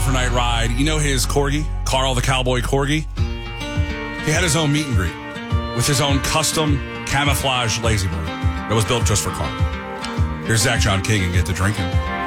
overnight ride. You know his corgi, Carl the Cowboy Corgi? He had his own meet and greet with his own custom camouflage lazy boy that was built just for Carl. Here's Zach John King and Get to Drinking.